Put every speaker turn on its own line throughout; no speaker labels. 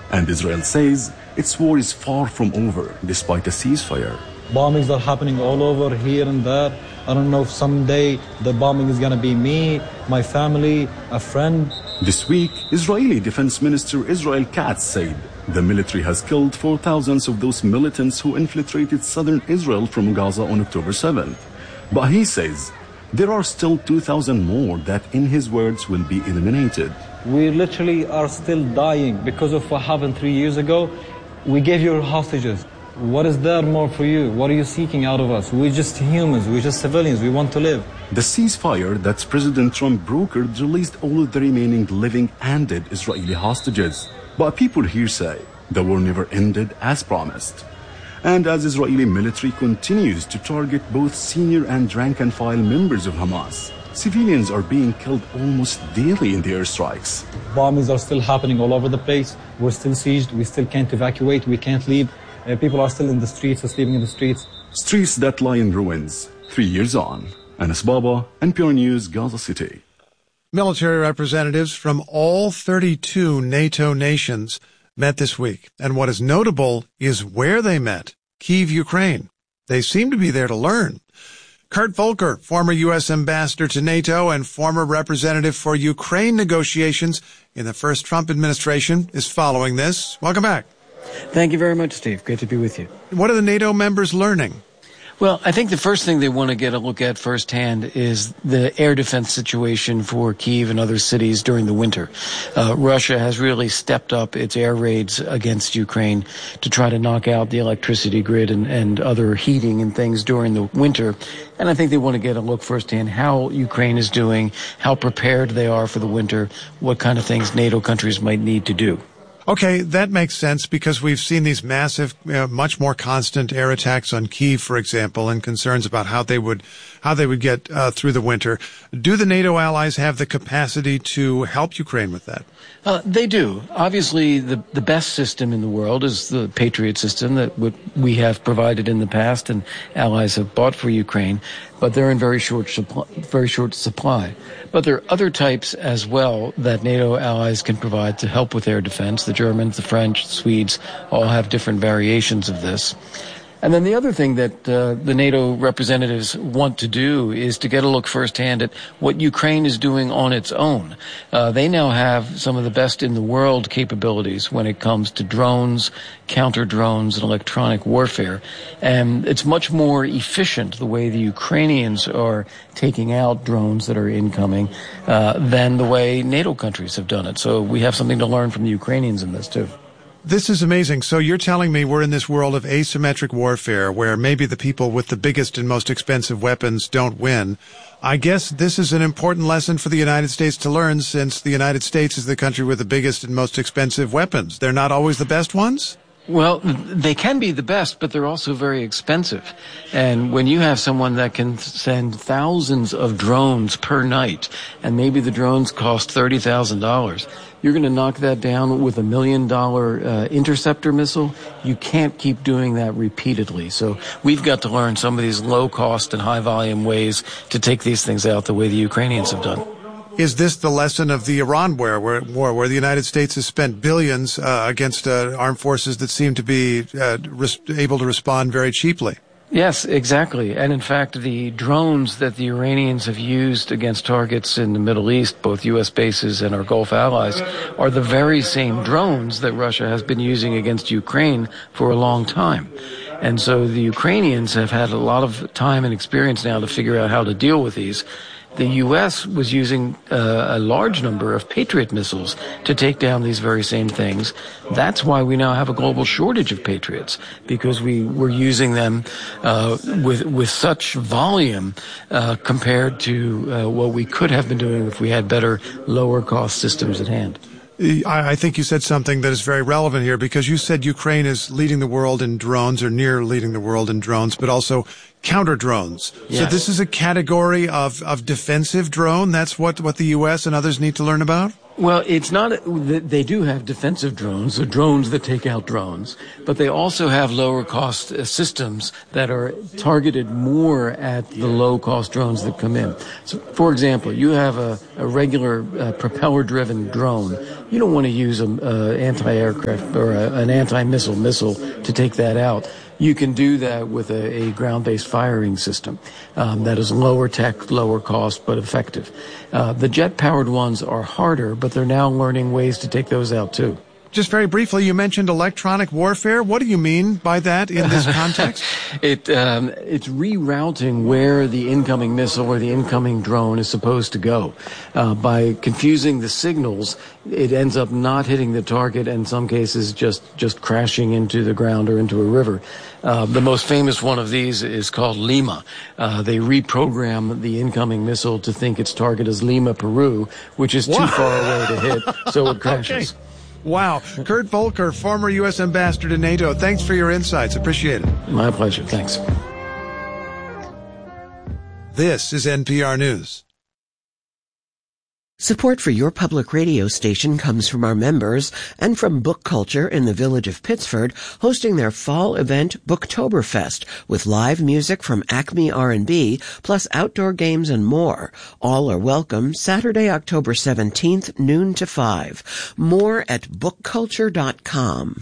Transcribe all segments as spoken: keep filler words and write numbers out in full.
And Israel says its war is far from over despite a ceasefire.
Bombings are happening all over here and there. I don't know if someday the bombing is going to be me, my family, a friend.
This week, Israeli Defense Minister Israel Katz said the military has killed four thousand of those militants who infiltrated southern Israel from Gaza on October seventh. But he says there are still two thousand more that, in his words, will be eliminated.
We literally are still dying because of what happened three years ago. We gave you hostages. What is there more for you? What are you seeking out of us? We're just humans. We're just civilians. We want to live.
The ceasefire that President Trump brokered released all of the remaining living and dead Israeli hostages. But people here say the war never ended as promised. And as Israeli military continues to target both senior and rank-and-file members of Hamas, civilians are being killed almost daily in the airstrikes.
Bombings are still happening all over the place. We're still sieged. We still can't evacuate. We can't leave. Uh, people are still in the streets, sleeping in the streets.
Streets that lie in ruins, three years on. Anas Baba, N P R News, Gaza City.
Military representatives from all thirty-two NATO nations met this week. And what is notable is where they met, Kyiv, Ukraine. They seem to be there to learn. Kurt Volker, former U S ambassador to NATO and former representative for Ukraine negotiations in the first Trump administration, is following this. Welcome back.
Thank you very much, Steve. Great to be with you.
What are the NATO members learning?
Well, I think the first thing they want to get a look at firsthand is the air defense situation for Kyiv and other cities during the winter. Uh, Russia has really stepped up its air raids against Ukraine to try to knock out the electricity grid and, and other heating and things during the winter. And I think they want to get a look firsthand how Ukraine is doing, how prepared they are for the winter, what kind of things NATO countries might need to do.
Okay, that makes sense because we've seen these massive, uh, much more constant air attacks on Kyiv, for example, and concerns about how they would, how they would get uh, through the winter. Do the NATO allies have the capacity to help Ukraine with that?
Uh, they do. Obviously, the the best system in the world is the Patriot system that we have provided in the past and allies have bought for Ukraine, but they're in very short supply, very short supply. But there are other types as well that NATO allies can provide to help with air defense. The Germans, the French, the Swedes all have different variations of this. And then the other thing that uh, the NATO representatives want to do is to get a look firsthand at what Ukraine is doing on its own. Uh, they now have some of the best in the world capabilities when it comes to drones, counter drones, and electronic warfare. And it's much more efficient the way the Ukrainians are taking out drones that are incoming uh, than the way NATO countries have done it. So we have something to learn from the Ukrainians in this too.
This is amazing. So you're telling me we're in this world of asymmetric warfare where maybe the people with the biggest and most expensive weapons don't win. I guess this is an important lesson for the United States to learn since the United States is the country with the biggest and most expensive weapons. They're not always the best ones?
Well, they can be the best, but they're also very expensive. And when you have someone that can send thousands of drones per night, and maybe the drones cost thirty thousand dollars, you're going to knock that down with a million dollar uh, interceptor missile. You can't keep doing that repeatedly. So we've got to learn some of these low cost and high volume ways to take these things out the way the Ukrainians have done.
Is this the lesson of the Iran war, where, war, where the United States has spent billions uh, against uh, armed forces that seem to be uh, res- able to respond very cheaply?
Yes, exactly. And in fact, the drones that the Iranians have used against targets in the Middle East, both U S bases and our Gulf allies, are the very same drones that Russia has been using against Ukraine for a long time. And so the Ukrainians have had a lot of time and experience now to figure out how to deal with these. The U S was using uh, a large number of Patriot missiles to take down these very same things. That's why we now have a global shortage of Patriots, because we were using them uh, with with such volume uh, compared to uh, what we could have been doing if we had better, lower-cost systems at hand.
I think you said something that is very relevant here, because you said Ukraine is leading the world in drones, or near leading the world in drones, but also counter drones. Yes. So this is a category of, of defensive drone. That's what, what the U S and others need to learn about?
Well, it's not, they do have defensive drones, or drones that take out drones, but they also have lower cost systems that are targeted more at the low cost drones that come in. So, for example, you have a, a regular uh, propeller driven drone. You don't want to use an anti-aircraft or a, an anti-missile missile to take that out. You can do that with a, a ground-based firing system um, that is lower tech, lower cost, but effective. Uh, the jet-powered ones are harder, but they're now learning ways to take those out too.
Just very briefly, you mentioned electronic warfare. What do you mean by that in this context?
it um, it's rerouting where the incoming missile or the incoming drone is supposed to go. Uh, by confusing the signals, it ends up not hitting the target, and in some cases just, just crashing into the ground or into a river. Uh, the most famous one of these is called Lima. Uh, they reprogram the incoming missile to think its target is Lima, Peru, which is
what?
too far away to hit, so it crashes.
Okay. Wow. Kurt Volker, former U S ambassador to NATO. Thanks for your insights. Appreciate it.
My pleasure. Thanks.
This is N P R News.
Support for your public radio station comes from our members and from Book Culture in the village of Pittsford, hosting their fall event Booktoberfest with live music from Acme R and B, plus outdoor games and more. All are welcome Saturday, October seventeenth, noon to five. More at book culture dot com.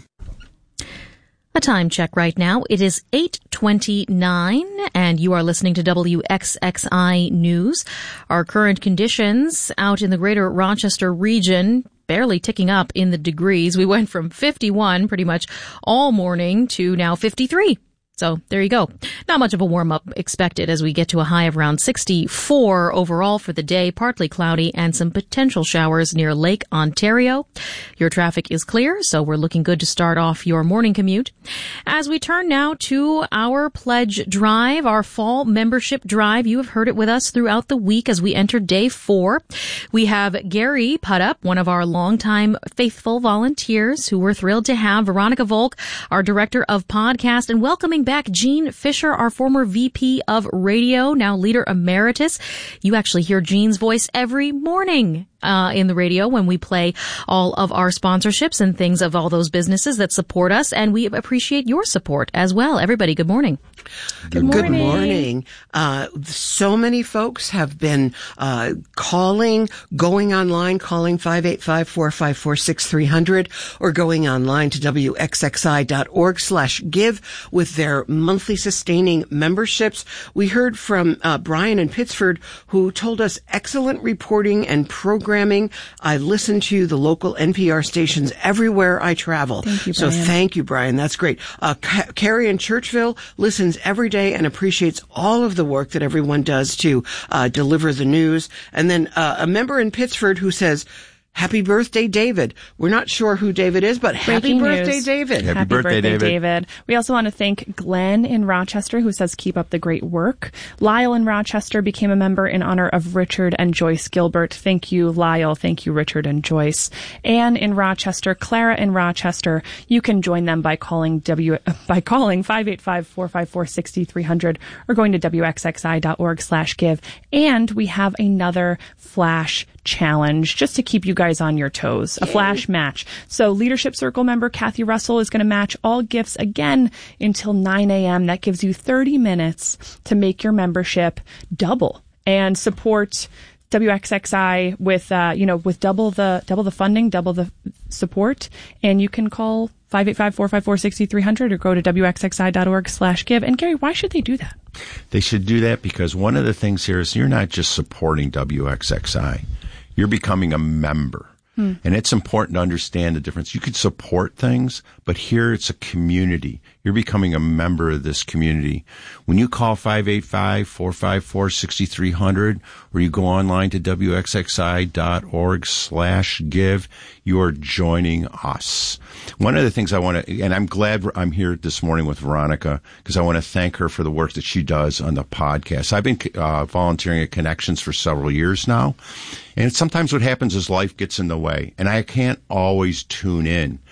A time check right now. It is eight twenty-nine, and you are listening to W X X I News. Our current conditions out in the greater Rochester region, barely ticking up in the degrees. We went from fifty-one pretty much all morning to now fifty-three. So there you go. Not much of a warm-up expected as we get to a high of around sixty-four overall for the day, partly cloudy, and some potential showers near Lake Ontario. Your traffic is clear, so we're looking good to start off your morning commute. As we turn now to our pledge drive, our fall membership drive, you have heard it with us throughout the week as we enter day four. We have Gary Puddup, one of our longtime faithful volunteers who we're thrilled to have, Veronica Volk, our director of podcast, and welcoming back Gene Fisher, our former V P of radio, now leader emeritus. You actually hear Gene's voice every morning uh in the radio when we play all of our sponsorships and things of all those businesses that support us, and we appreciate your support as well. Everybody, good morning.
Good morning. Good morning. Uh, so many folks have been uh calling, going online, calling five eight five, four five four, six three zero zero or going online to W X X I dot org slash give with their monthly sustaining memberships. We heard from uh Brian in Pittsford, who told us excellent reporting and programming. I listen to the local N P R stations everywhere I travel.
Thank you,
so
Brian.
Thank you, Brian. That's great. Uh, Ca- Carrie in Churchville listens every day and appreciates all of the work that everyone does to uh, deliver the news. And then uh, a member in Pittsford who says, happy birthday, David. We're not sure who David is, but happy
Breaking
birthday,
news.
David.
Happy,
Happy
birthday,
birthday,
David.
David. We also want to thank Glenn in Rochester, who says, keep up the great work. Lyle in Rochester became a member in honor of Richard and Joyce Gilbert. Thank you, Lyle. Thank you, Richard and Joyce. Anne in Rochester, Clara in Rochester. You can join them by calling W by calling five eight five, four five four, six three zero zero or going to W X X I dot org slash give. And we have another flash challenge just to keep you guys on your toes. A flash match. So Leadership Circle member Kathy Russell is going to match all gifts again until nine a.m. That gives you thirty minutes to make your membership double and support W X X I with, uh, you know, with double the, double the funding, double the support. And you can call five eight five, four five four, six three zero zero or go to W X X I dot org slash give. And Gary, why should they do that?
They should do that because one of the things here is you're not just supporting W X X I. You're becoming a member. Hmm. And it's important to understand the difference. You could support things, but here it's a community. You're becoming a member of this community. When you call five eight five, four five four, six three zero zero or you go online to W X X I dot org slash give, you are joining us. One of the things I want to, and I'm glad I'm here this morning with Veronica because I want to thank her for the work that she does on the podcast. I've been uh, volunteering at Connections for several years now. And sometimes what happens is life gets in the way, and I can't always tune in.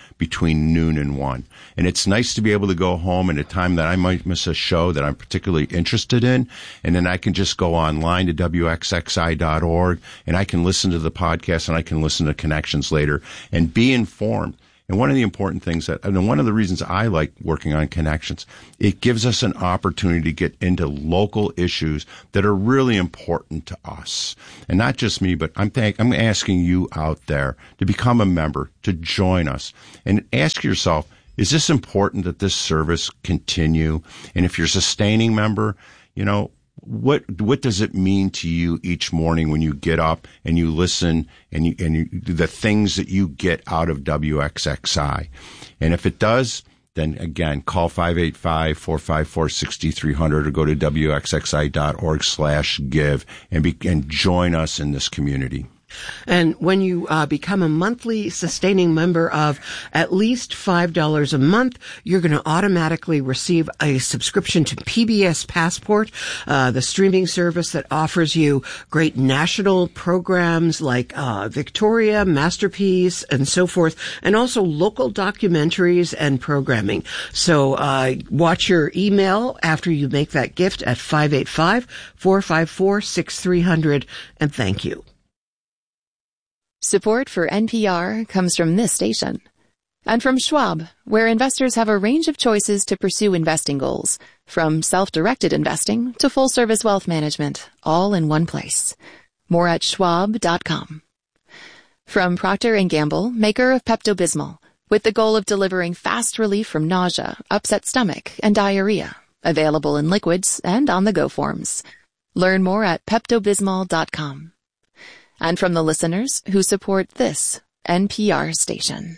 between noon and one. And it's nice to be able to go home at a time that I might miss a show that I'm particularly interested in, and then I can just go online to W X X I dot org, and I can listen to the podcast, and I can listen to Connections later and be informed. And one of the important things that, and one of the reasons I like working on Connections, it gives us an opportunity to get into local issues that are really important to us. And not just me, but I'm th- I'm asking you out there to become a member, to join us, and ask yourself, is this important that this service continue? And if you're a sustaining member, you know, What what does it mean to you each morning when you get up and you listen and you, and you, the things that you get out of W X X I? And if it does, then again, call five eight five, four five four, six three zero zero or go to W X X I dot org slash give and be, and join us in this community.
And when you uh, become a monthly sustaining member of at least five dollars a month, you're going to automatically receive a subscription to P B S Passport, uh, the streaming service that offers you great national programs like uh, Victoria, Masterpiece, and so forth, and also local documentaries and programming. So uh, watch your email after you make that gift at five eight five, four five four, six three zero zero, and thank you.
Support for N P R comes from this station. And from Schwab, where investors have a range of choices to pursue investing goals, from self-directed investing to full-service wealth management, all in one place. More at schwab dot com. From Procter and Gamble, maker of Pepto-Bismol, with the goal of delivering fast relief from nausea, upset stomach, and diarrhea. Available in liquids and on-the-go forms. Learn more at pepto bismol dot com. And from the listeners who support this N P R station.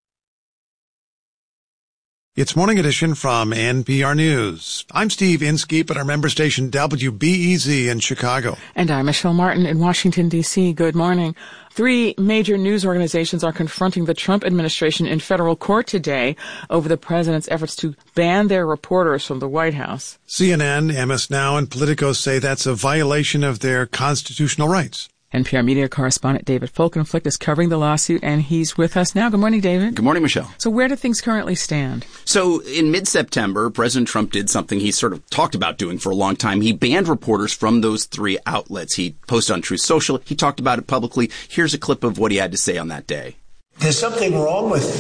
It's Morning Edition from N P R News. I'm Steve Inskeep at our member station W B E Z in Chicago.
And I'm Michelle Martin in Washington, D C Good morning. Three major news organizations are confronting the Trump administration in federal court today over the president's efforts to ban their reporters from the White House.
C N N, M S Now, and Politico say that's a violation of their constitutional rights.
N P R media correspondent David Folkenflik is covering the lawsuit, and he's with us now. Good morning, David.
Good morning, Michelle.
So where do things currently stand?
So in mid-September, President Trump did something he sort of talked about doing for a long time. He banned reporters from those three outlets. He posted on Truth Social. He talked about it publicly. Here's a clip of what he had to say on that day.
There's something wrong with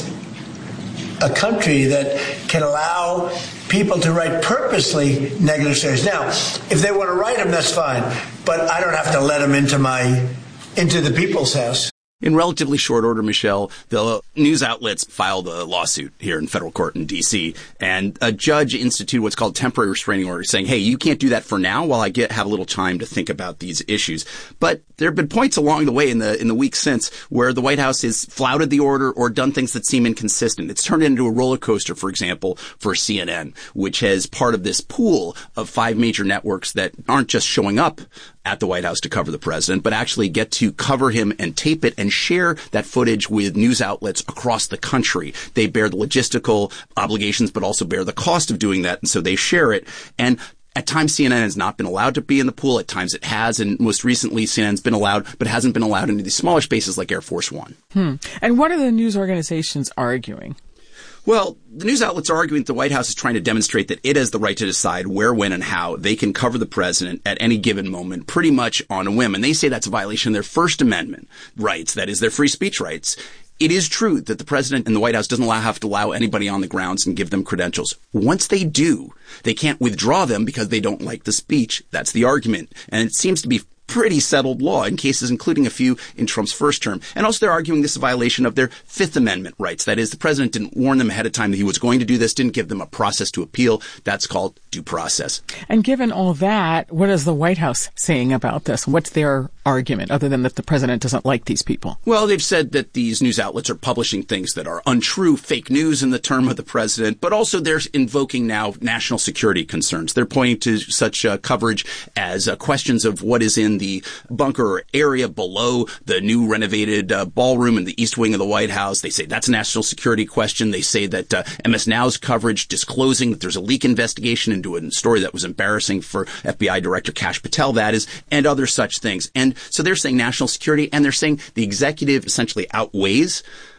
a country that can allow people to write purposely negative stories. Now, if they want to write them, that's fine. But I don't have to let them into my, into the people's house.
In relatively short order, Michelle, the news outlets filed a lawsuit here in federal court in D C, and a judge instituted what's called temporary restraining order, saying, hey, you can't do that for now while I get have a little time to think about these issues. But there have been points along the way in the in the weeks since where the White House has flouted the order or done things that seem inconsistent. It's turned into a roller coaster, for example, for C N N, which has part of this pool of five major networks that aren't just showing up at the White House to cover the president, but actually get to cover him and tape it and share that footage with news outlets across the country. They bear the logistical obligations, but also bear the cost of doing that, and so they share it. And at times, C N N has not been allowed to be in the pool. At times, it has. And most recently, C N N's been allowed, but hasn't been allowed into these smaller spaces like Air Force One.
Hmm. And what are the news organizations arguing?
Well, the news outlets are arguing that the White House is trying to demonstrate that it has the right to decide where, when, and how they can cover the president at any given moment, pretty much on a whim. And they say that's a violation of their First Amendment rights, that is, their free speech rights. It is true that the president and the White House doesn't allow, have to allow anybody on the grounds and give them credentials. Once they do, they can't withdraw them because they don't like the speech. That's the argument. And it seems to be pretty settled law in cases including a few in Trump's first term. And also they're arguing this is a violation of their Fifth Amendment rights. That is, the president didn't warn them ahead of time that he was going to do this, didn't give them a process to appeal. That's called due process.
And given all that, what is the White House saying about this? What's their argument, other than that the president doesn't like these people?
Well, they've said that these news outlets are publishing things that are untrue, fake news in the term of the president, but also they're invoking now national security concerns. They're pointing to such uh, coverage as uh, questions of what is in the bunker area below the new renovated uh, ballroom in the East Wing of the White House. They say that's a national security question. They say that uh, M S Now's coverage disclosing that there's a leak investigation into a story that was embarrassing for F B I Director Kash Patel, that is, and other such things. And so they're saying national security, and they're saying the executive essentially outweighs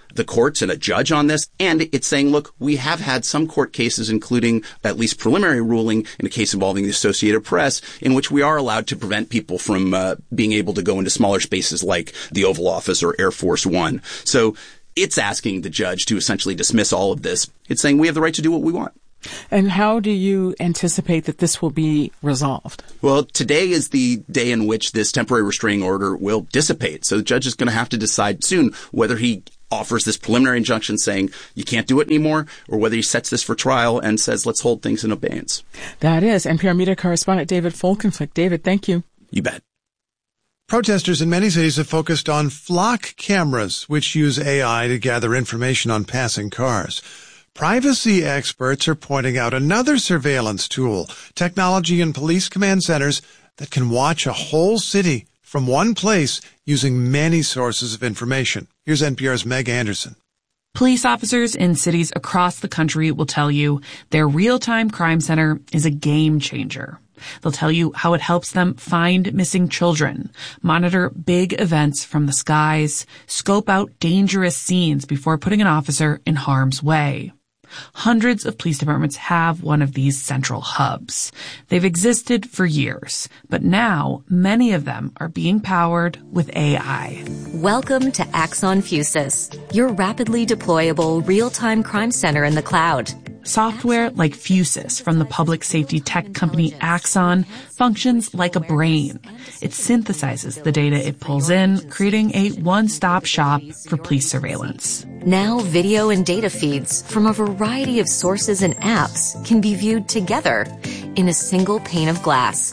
the courts and a judge on this. And it's saying, look, we have had some court cases, including at least preliminary ruling in a case involving the Associated Press, in which we are allowed to prevent people from uh, being able to go into smaller spaces like the Oval Office or Air Force One. So it's asking the judge to essentially dismiss all of this. It's saying we have the right to do what we want.
And how do you anticipate that this will be resolved?
Well, today is the day in which this temporary restraining order will dissipate. So the judge is going to have to decide soon whether he offers this preliminary injunction saying you can't do it anymore, or whether he sets this for trial and says let's hold things in abeyance.
That is N P R media correspondent David Folkenflik. David, thank you.
You bet.
Protesters in many cities have focused on flock cameras, which use A I to gather information on passing cars. Privacy experts are pointing out another surveillance tool, technology in police command centers that can watch a whole city from one place using many sources of information. Here's N P R's Meg Anderson.
Police officers in cities across the country will tell you their real-time crime center is a game changer. They'll tell you how it helps them find missing children, monitor big events from the skies, scope out dangerous scenes before putting an officer in harm's way. Hundreds of police departments have one of these central hubs. They've existed for years, but now many of them are being powered with A I.
Welcome to Axon Fusus, your rapidly deployable real-time crime center in the cloud.
Software like Fusus from the public safety tech company Axon functions like a brain. It synthesizes the data it pulls in, creating a one-stop shop for police surveillance.
Now video and data feeds from a variety of sources and apps can be viewed together in a single pane of glass.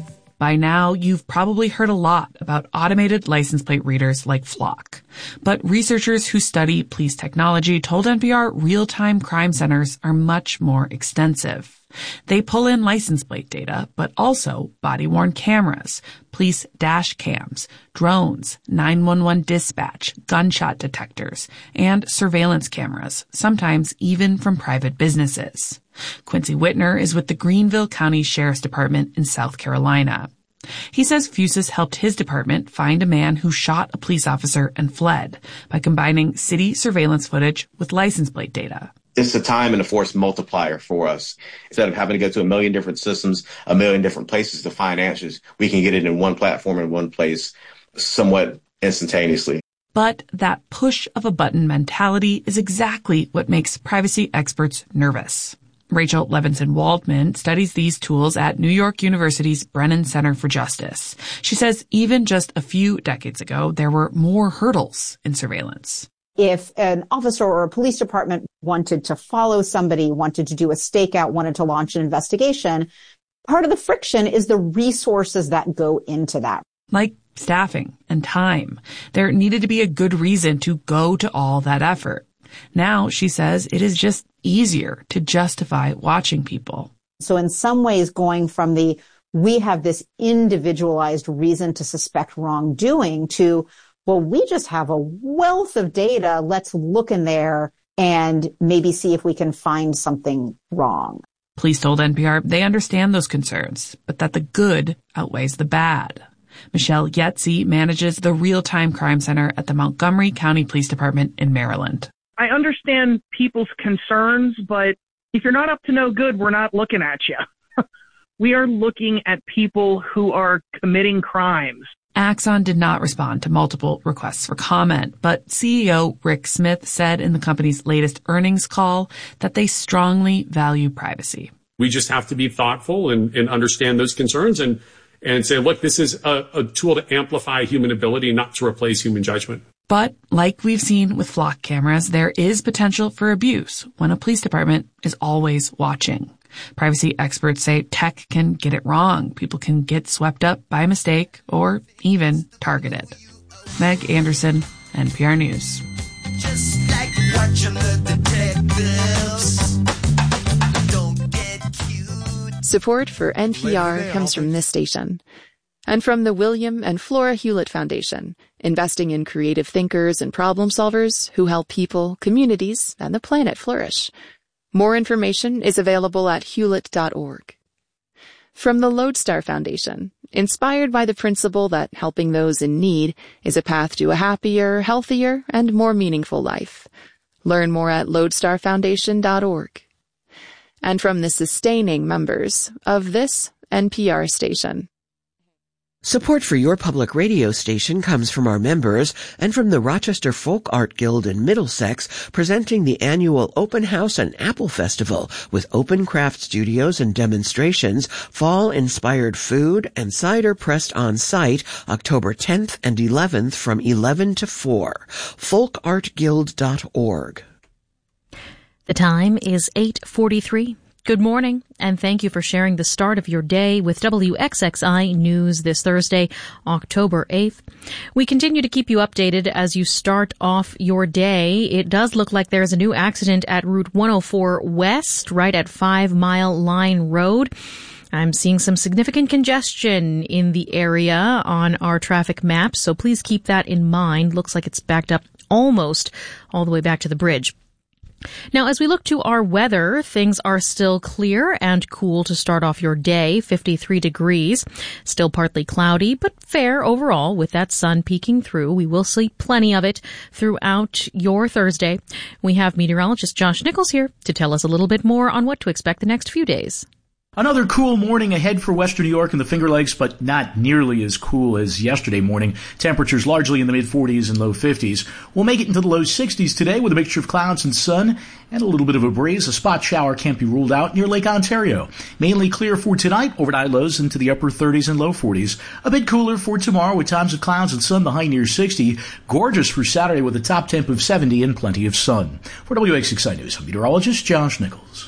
By now, you've probably heard a lot about automated license plate readers like Flock. But researchers who study police technology told N P R real-time crime centers are much more extensive. They pull in license plate data, but also body-worn cameras, police dash cams, drones, nine one one dispatch, gunshot detectors, and surveillance cameras, sometimes even from private businesses. Quincy Whitner is with the Greenville County Sheriff's Department in South Carolina. He says Fusus helped his department find a man who shot a police officer and fled by combining city surveillance footage with license plate data.
It's a time and a force multiplier for us. Instead of having to go to a million different systems, a million different places to find answers, we can get it in one platform in one place somewhat instantaneously.
But that push of a button mentality is exactly what makes privacy experts nervous. Rachel Levinson-Waldman studies these tools at New York University's Brennan Center for Justice. She says even just a few decades ago, there were more hurdles in surveillance.
If an officer or a police department wanted to follow somebody, wanted to do a stakeout, wanted to launch an investigation, part of the friction is the resources that go into that.
Like staffing and time. There needed to be a good reason to go to all that effort. Now, she says, it is just easier to justify watching people.
So in some ways, going from the we have this individualized reason to suspect wrongdoing to, well, we just have a wealth of data. Let's look in there and maybe see if we can find something wrong.
Police told N P R they understand those concerns, but that the good outweighs the bad. Michelle Yetzi manages the Real-Time Crime Center at the Montgomery County Police Department in Maryland.
I understand people's concerns, but if you're not up to no good, we're not looking at you. We are looking at people who are committing crimes.
Axon did not respond to multiple requests for comment, but C E O Rick Smith said in the company's latest earnings call that they strongly value privacy.
We just have to be thoughtful and, and understand those concerns and, and say, look, this is a, a tool to amplify human ability, not to replace human judgment.
But like we've seen with Flock cameras, there is potential for abuse when a police department is always watching. Privacy experts say tech can get it wrong. People can get swept up by mistake or even targeted. Meg Anderson, N P R News.
Just like watching the detectives. Don't get cute.
Support for N P R comes from this station. And from the William and Flora Hewlett Foundation, investing in creative thinkers and problem solvers who help people, communities, and the planet flourish. More information is available at hewlett dot org. From the Lodestar Foundation, inspired by the principle that helping those in need is a path to a happier, healthier, and more meaningful life. Learn more at lodestar foundation dot org. And from the sustaining members of this N P R station.
Support for your public radio station comes from our members and from the Rochester Folk Art Guild in Middlesex, presenting the annual Open House and Apple Festival with open craft studios and demonstrations, fall-inspired food, and cider pressed on site October tenth and eleventh from eleven to four. folk art guild dot org.
The time is eight forty-three. Good morning, and thank you for sharing the start of your day with W X X I News this Thursday, October eighth. We continue to keep you updated as you start off your day. It does look like there's a new accident at Route one oh four West, right at Five Mile Line Road. I'm seeing some significant congestion in the area on our traffic maps, so please keep that in mind. Looks like it's backed up almost all the way back to the bridge. Now, as we look to our weather, things are still clear and cool to start off your day, fifty-three degrees. Still partly cloudy, but fair overall with that sun peeking through. We will see plenty of it throughout your Thursday. We have meteorologist Josh Nichols here to tell us a little bit more on what to expect the next few days.
Another cool morning ahead for western New York and the Finger Lakes, but not nearly as cool as yesterday morning. Temperatures largely in the mid-forties and low fifties. We'll make it into the low sixties today with a mixture of clouds and sun and a little bit of a breeze. A spot shower can't be ruled out near Lake Ontario. Mainly clear for tonight, overnight lows into the upper thirties and low forties. A bit cooler for tomorrow with times of clouds and sun, the high near sixty. Gorgeous for Saturday with a top temp of seventy and plenty of sun. For W X X I News, I'm meteorologist Josh Nichols.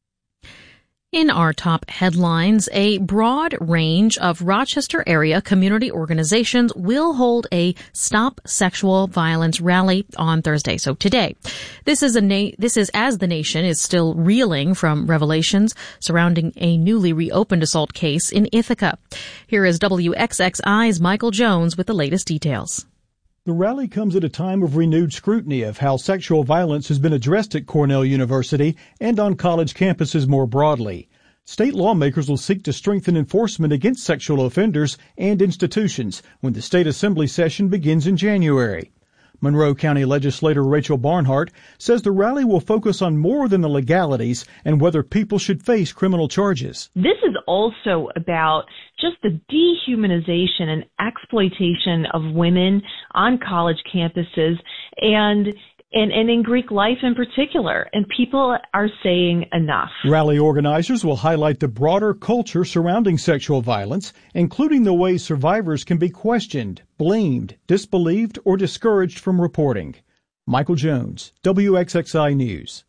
In our top headlines, a broad range of Rochester area community organizations will hold a Stop Sexual Violence rally on Thursday. So today, this is a na- this is as the nation is still reeling from revelations surrounding a newly reopened assault case in Ithaca. Here is W X X I's Michael Jones with the latest details.
The rally comes at a time of renewed scrutiny of how sexual violence has been addressed at Cornell University and on college campuses more broadly. State lawmakers will seek to strengthen enforcement against sexual offenders and institutions when the state assembly session begins in January. Monroe County legislator Rachel Barnhart says the rally will focus on more than the legalities and whether people should face criminal charges.
This is also about just the dehumanization and exploitation of women on college campuses and And, and in Greek life in particular. And people are saying enough.
Rally organizers will highlight the broader culture surrounding sexual violence, including the ways survivors can be questioned, blamed, disbelieved, or discouraged from reporting. Michael Jones, W X X I News.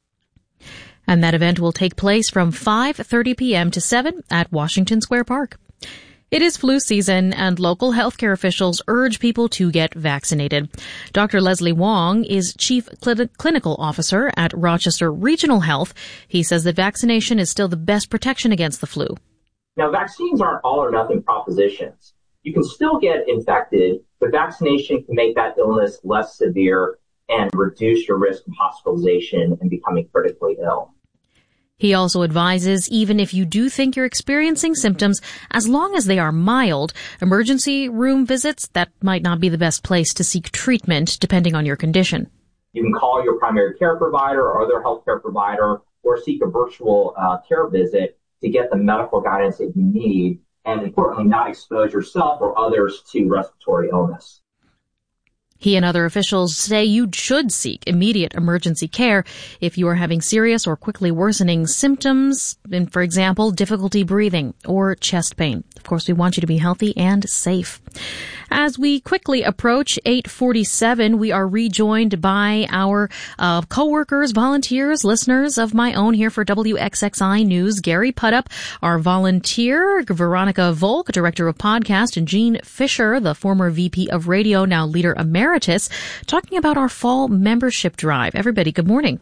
And that event will take place from five thirty p.m. to seven at Washington Square Park. It is flu season, and local healthcare officials urge people to get vaccinated. Doctor Leslie Wong is Chief Cl- Clinical Officer at Rochester Regional Health. He says that vaccination is still the best protection against the flu.
Now, vaccines aren't all or nothing propositions. You can still get infected, but vaccination can make that illness less severe and reduce your risk of hospitalization and becoming critically ill.
He also advises even if you do think you're experiencing symptoms, as long as they are mild, emergency room visits, that might not be the best place to seek treatment depending on your condition.
You can call your primary care provider or other healthcare provider or seek a virtual uh, care visit to get the medical guidance that you need and, importantly, not expose yourself or others to respiratory illness.
He and other officials say you should seek immediate emergency care if you are having serious or quickly worsening symptoms, and, for example, difficulty breathing or chest pain. Of course, we want you to be healthy and safe. As we quickly approach eight forty-seven, we are rejoined by our uh, coworkers, volunteers, listeners of my own here for W X X I News. Gary Puddup, our volunteer, Veronica Volk, Director of Podcast, and Gene Fisher, the former V P of Radio, now Leader Emeritus, talking about our fall membership drive. Everybody, good morning.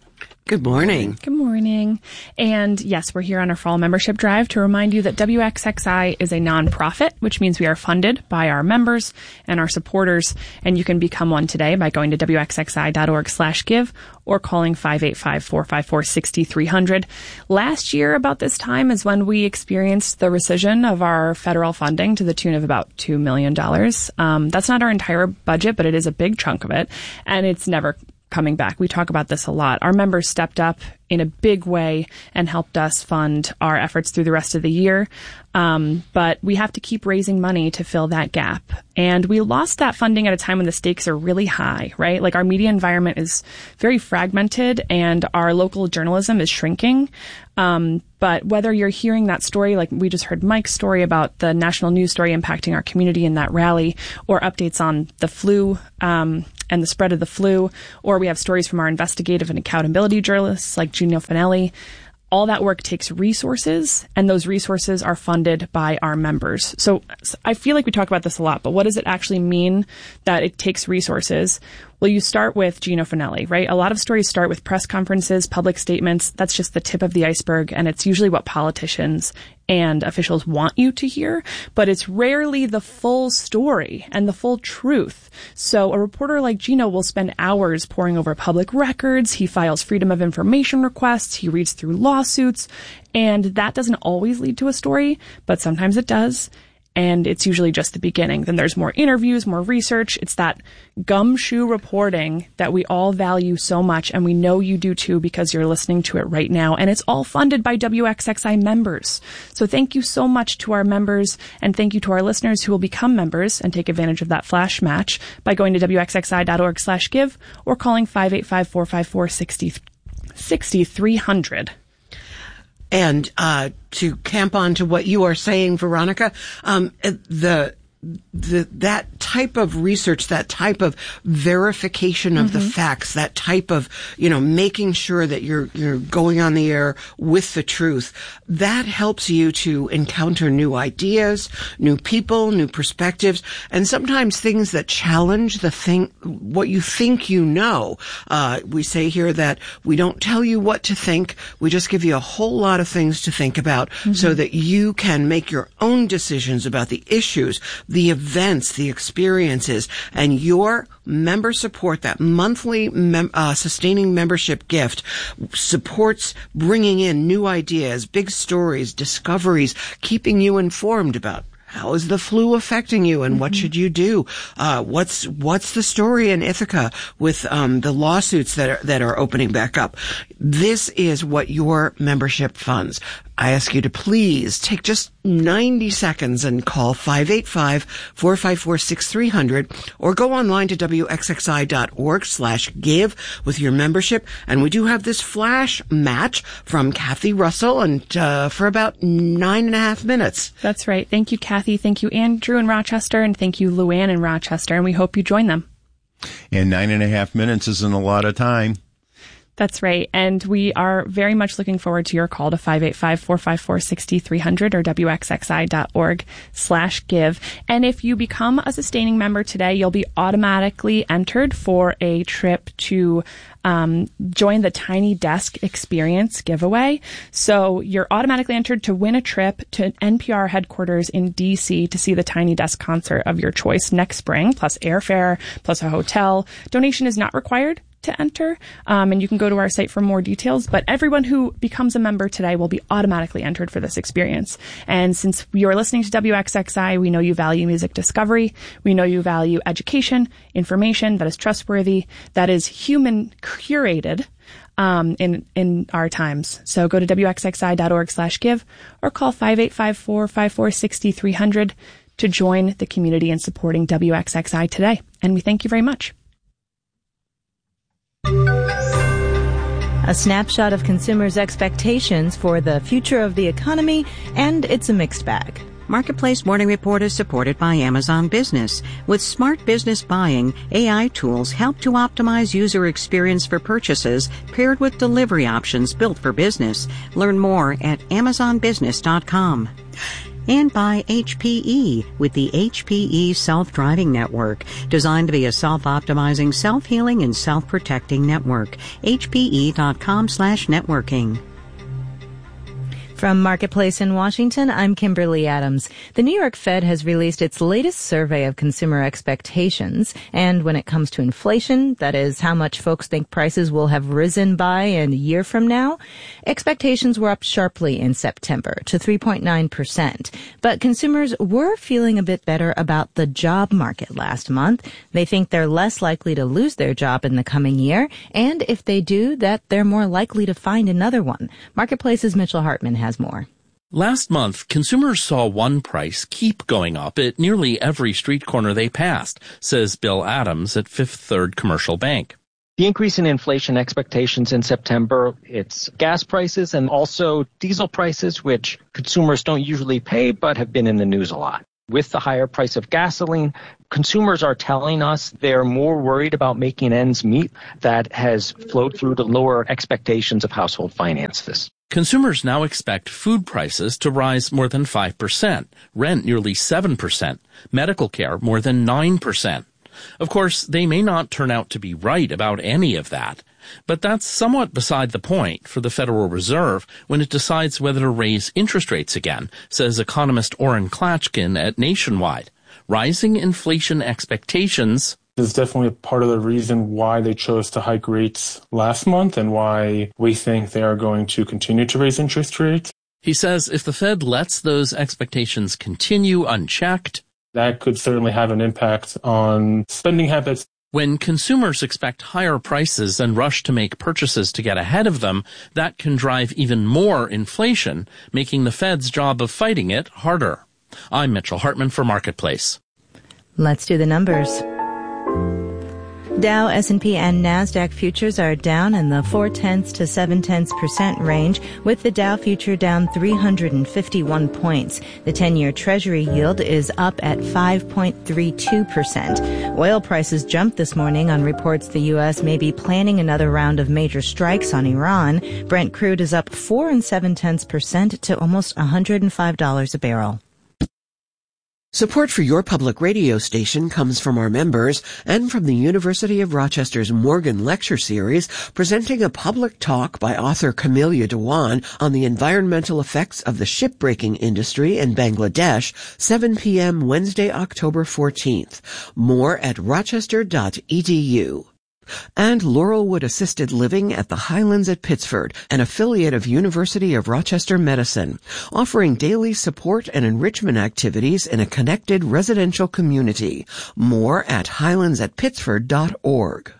Good morning.
Good morning. And yes, we're here on our fall membership drive to remind you that W X X I is a nonprofit, which means we are funded by our members and our supporters. And you can become one today by going to W X X I dot org slash give or calling five eight five, four five four, six three zero zero. Last year, about this time, is when we experienced the rescission of our federal funding to the tune of about two million dollars. Um, that's not our entire budget, but it is a big chunk of it. And it's never coming back. We talk about this a lot. Our members stepped up in a big way and helped us fund our efforts through the rest of the year. Um, but we have to keep raising money to fill that gap. And we lost that funding at a time when the stakes are really high, right? Like our media environment is very fragmented and our local journalism is shrinking. Um, but whether you're hearing that story, like we just heard Mike's story about the national news story impacting our community in that rally, or updates on the flu, um, and the spread of the flu, or we have stories from our investigative and accountability journalists like Gino Finelli. All that work takes resources, and those resources are funded by our members. So I feel like we talk about this a lot, but what does it actually mean that it takes resources? Well, you start with Gino Finelli, right? A lot of stories start with press conferences, public statements. That's just the tip of the iceberg, and it's usually what politicians and officials want you to hear, but it's rarely the full story and the full truth. So a reporter like Gino will spend hours poring over public records. He files freedom of information requests. He reads through lawsuits, and that doesn't always lead to a story, but sometimes it does. And it's usually just the beginning. Then there's more interviews, more research. It's that gumshoe reporting that we all value so much, and we know you do too because you're listening to it right now. And it's all funded by W X X I members. So thank you so much to our members, and thank you to our listeners who will become members and take advantage of that flash match by going to W X X I dot org slash give or calling five eight five, four five four, six three zero zero.
And uh to camp on to what you are saying, Veronica, um the the that type of research, that type of verification of mm-hmm. the facts, that type of, you know, making sure that you're you're going on the air with the truth, that helps you to encounter new ideas, new people, new perspectives, and sometimes things that challenge the thing, what you think you know. Uh, we say here that we don't tell you what to think. We just give you a whole lot of things to think about mm-hmm. so that you can make your own decisions about the issues, the events, the experiences, and your member support, that monthly mem- uh, sustaining membership gift, supports bringing in new ideas, big stories, discoveries, keeping you informed about how is the flu affecting you, and mm-hmm. what should you do? Uh, what's what's the story in Ithaca with um, the lawsuits that are that are opening back up? This is what your membership funds. I ask you to please take just ninety seconds and call five eight five, four five four, six three zero zero or go online to W X X I dot org slash give with your membership. And we do have this flash match from Kathy Russell, and uh, for about nine and a half minutes.
That's right. Thank you, Kathy. Thank you, Andrew in Rochester, and thank you, Luann in Rochester. And we hope you join them.
And nine and a half minutes isn't a lot of time.
That's right. And we are very much looking forward to your call to five eight five, four five four, six three zero zero or W X X I dot org slash give. And if you become a sustaining member today, you'll be automatically entered for a trip to um, join the Tiny Desk Experience giveaway. So you're automatically entered to win a trip to N P R headquarters in D C to see the Tiny Desk concert of your choice next spring, plus airfare, plus a hotel. Donation is not required to enter, um, and you can go to our site for more details, but everyone who becomes a member today will be automatically entered for this experience. And since you're listening to W X X I, we know you value music discovery, we know you value education, information that is trustworthy, that is human curated um, in in our times. So go to W X X I dot org slash give or call five eight five, four five four, six three zero zero to join the community in supporting W X X I today. And we thank you very much.
A snapshot of consumers' expectations for the future of the economy, and it's a mixed bag.
Marketplace Morning Report is supported by Amazon Business. With smart business buying, A I tools help to optimize user experience for purchases, paired with delivery options built for business. Learn more at amazon business dot com. And by H P E with the H P E Self-Driving Network, designed to be a self-optimizing, self-healing, and self-protecting network. H P E dot com slash networking.
From Marketplace in Washington, I'm Kimberly Adams. The New York Fed has released its latest survey of consumer expectations. And when it comes to inflation, that is how much folks think prices will have risen by in a year from now, expectations were up sharply in September to three point nine percent. But consumers were feeling a bit better about the job market last month. They think they're less likely to lose their job in the coming year. And if they do, that they're more likely to find another one. Marketplace's Mitchell Hartman has more.
Last month, consumers saw one price keep going up at nearly every street corner they passed, says Bill Adams at Fifth Third Commercial Bank.
The increase in inflation expectations in September, it's gas prices and also diesel prices, which consumers don't usually pay but have been in the news a lot. With the higher price of gasoline, consumers are telling us they're more worried about making ends meet. That has flowed through to lower expectations of household finances.
Consumers now expect food prices to rise more than five percent, rent nearly seven percent, medical care more than nine percent. Of course, they may not turn out to be right about any of that, but that's somewhat beside the point for the Federal Reserve when it decides whether to raise interest rates again, says economist Orrin Klatchkin at Nationwide. Rising inflation expectations
is definitely part of the reason why they chose to hike rates last month and why we think they are going to continue to raise interest rates.
He says if the Fed lets those expectations continue unchecked,
that could certainly have an impact on spending habits.
When consumers expect higher prices and rush to make purchases to get ahead of them, that can drive even more inflation, making the Fed's job of fighting it harder. I'm Mitchell Hartman for Marketplace.
Let's do the numbers. Dow, S and P, and NASDAQ futures are down in the four-tenths to seven-tenths percent range, with the Dow future down three hundred fifty-one points. The ten-year Treasury yield is up at five point three two percent. Oil prices jumped this morning on reports the U S may be planning another round of major strikes on Iran. Brent crude is up four and seven-tenths percent to almost one hundred five dollars a barrel.
Support for your public radio station comes from our members and from the University of Rochester's Morgan Lecture Series, presenting a public talk by author Camelia Dewan on the environmental effects of the shipbreaking industry in Bangladesh, seven p.m. Wednesday, October fourteenth. More at rochester dot e d u. And Laurelwood Assisted Living at the Highlands at Pittsford, an affiliate of University of Rochester Medicine, offering daily support and enrichment activities in a connected residential community. More at highlands at pittsford dot org.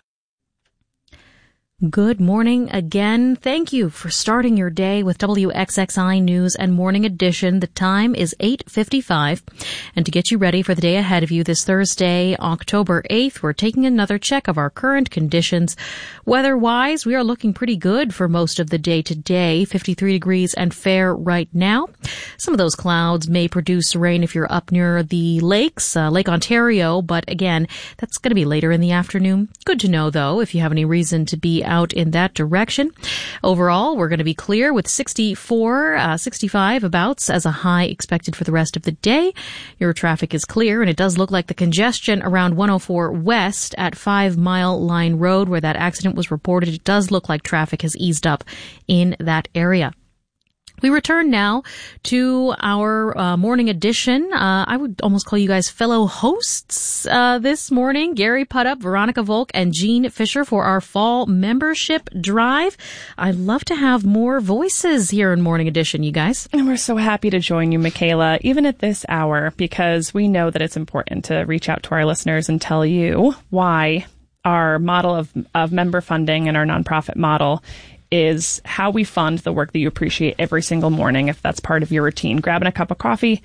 Good morning again. Thank you for starting your day with W X X I News and Morning Edition. The time is eight fifty-five. And to get you ready for the day ahead of you this Thursday, October eighth, we're taking another check of our current conditions. Weather-wise, we are looking pretty good for most of the day today, fifty-three degrees and fair right now. Some of those clouds may produce rain if you're up near the lakes, uh, Lake Ontario, but again, that's going to be later in the afternoon. Good to know, though, if you have any reason to be out in that direction. Overall, we're going to be clear with sixty-four, uh, sixty-five abouts as a high expected for the rest of the day. Your traffic is clear, and it does look like the congestion around one oh four West at Five Mile Line Road, where that accident was reported, it does look like traffic has eased up in that area. We return now to our uh, morning edition. Uh, I would almost call you guys fellow hosts uh, this morning. Gary Puddup, Veronica Volk, and Jean Fisher for our fall membership drive. I'd love to have more voices here in Morning Edition, you guys.
And we're so happy to join you, Michaela, even at this hour, because we know that it's important to reach out to our listeners and tell you why our model of, of member funding and our nonprofit model is how we fund the work that you appreciate every single morning, if that's part of your routine. Grabbing a cup of coffee,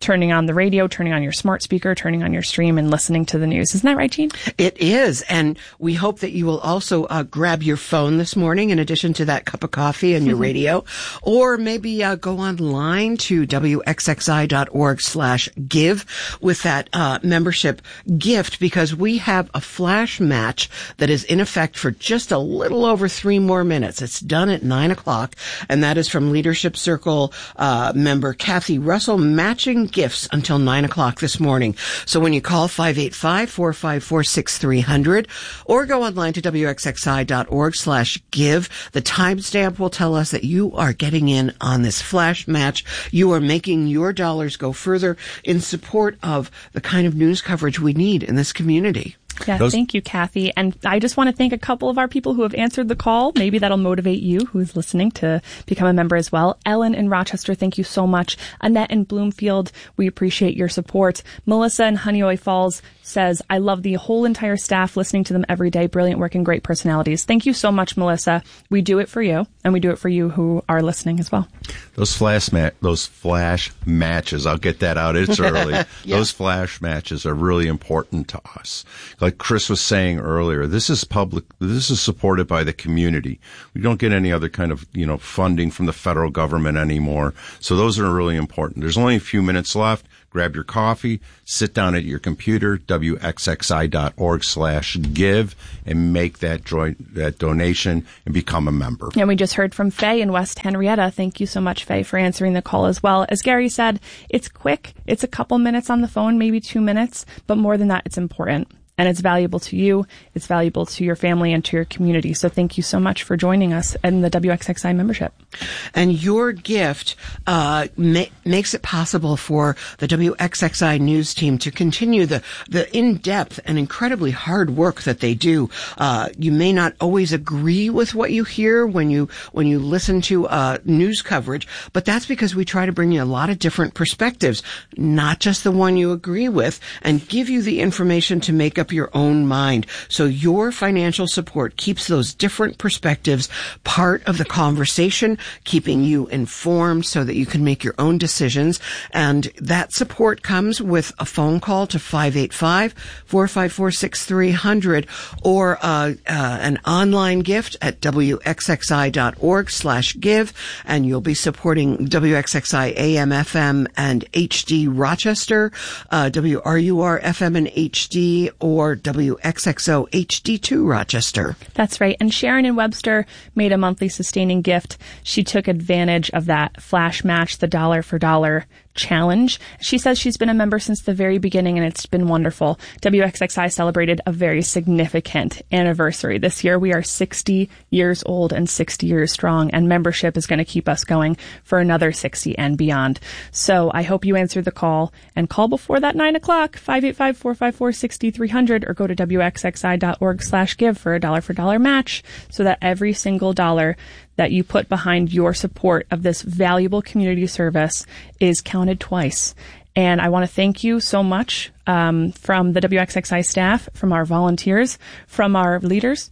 turning on the radio, turning on your smart speaker, turning on your stream, and listening to the news. Isn't that right, Jean?
It is. And we hope that you will also uh, grab your phone this morning in addition to that cup of coffee and your radio, or maybe uh, go online to W X X I dot org slash give with that uh, membership gift, because we have a flash match that is in effect for just a little over three more minutes. It's done at nine o'clock, and that is from Leadership Circle uh, member Kathy Russell, matching gifts until nine o'clock this morning. So when you call five eight five, four five four, six three zero zero or go online to W X X I dot org slash give, the timestamp will tell us that you are getting in on this flash match. You are making your dollars go further in support of the kind of news coverage we need in this community.
Yeah, Those- thank you, Kathy. And I just want to thank a couple of our people who have answered the call. Maybe that'll motivate you who's listening to become a member as well. Ellen in Rochester, thank you so much. Annette in Bloomfield, we appreciate your support. Melissa in Honeoye Falls says, I love the whole entire staff, listening to them every day. Brilliant work and great personalities. Thank you so much, Melissa. We do it for you, and we do it for you who are listening as well.
Those flash ma- those flash matches, I'll get that out. It's early. yeah. Those flash matches are really important to us. Like Chris was saying earlier, this is public. This is supported by the community. We don't get any other kind of, you know, funding from the federal government anymore. So those are really important. There's only a few minutes left. Grab your coffee, sit down at your computer, W X X I dot org slash give, and make that joint, that donation and become a member.
And we just heard from Faye in West Henrietta. Thank you so much, Faye, for answering the call as well. As Gary said, it's quick. It's a couple minutes on the phone, maybe two minutes, but more than that, it's important. And it's valuable to you, it's valuable to your family and to your community. So thank you so much for joining us in the W X X I membership.
And your gift uh ma- makes it possible for the W X X I news team to continue the, the in-depth and incredibly hard work that they do. Uh You may not always agree with what you hear when you when you listen to uh news coverage, but that's because we try to bring you a lot of different perspectives, not just the one you agree with, and give you the information to make up your own mind. So your financial support keeps those different perspectives part of the conversation, keeping you informed so that you can make your own decisions. And that support comes with a phone call to five eight five, four five four, six three zero zero or uh, uh, an online gift at W X X I dot org slash give, and you'll be supporting W X X I A M F M and H D Rochester, uh, W R U R F M and H D, or or W X X O H D two Rochester.
That's right. And Sharon in Webster made a monthly sustaining gift. She took advantage of that flash match, the dollar for dollar challenge. She says she's been a member since the very beginning, and it's been wonderful. W X X I celebrated a very significant anniversary this year. We are sixty years old and sixty years strong, and membership is going to keep us going for another sixty and beyond. So I hope you answer the call, and call before that nine o'clock, five eight five, four five four, six three zero zero, or go to W X X I dot org slash give for a dollar for dollar match, so that every single dollar that you put behind your support of this valuable community service is counted twice. And I want to thank you so much um, from the W X X I staff, from our volunteers, from our leaders.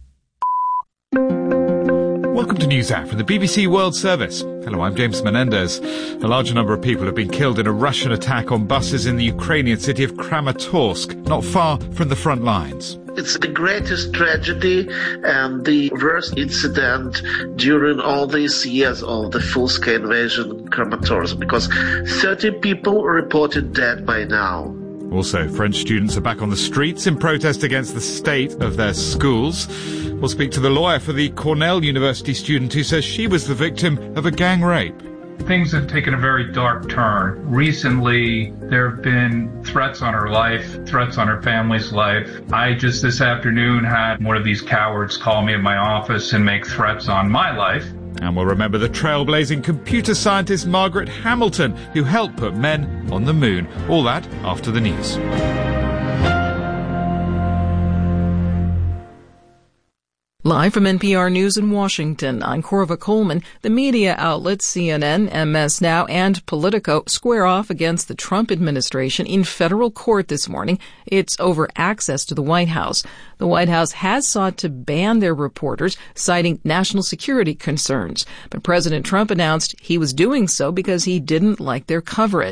Welcome to NewsHour from the B B C World Service. Hello, I'm James Menendez. A large number of people have been killed in a Russian attack on buses in the Ukrainian city of Kramatorsk, not far from the front lines.
It's the greatest tragedy and the worst incident during all these years of the full-scale invasion in Kramatorsk, because thirty people reported dead by now.
Also, French students are back on the streets in protest against the state of their schools. We'll speak to the lawyer for the Cornell University student who says she was the victim of a gang rape.
Things have taken a very dark turn. Recently, there have been threats on her life, threats on her family's life. I just this afternoon had one of these cowards call me at my office and make threats on my life.
And we'll remember the trailblazing computer scientist Margaret Hamilton, who helped put men on the moon. All that after the news.
Live from N P R News in Washington, I'm Corva Coleman. The media outlets C N N, M S Now, and Politico square off against the Trump administration in federal court this morning. It's over access to the White House. The White House has sought to ban their reporters, citing national security concerns. But President Trump announced he was doing so because he didn't like their coverage.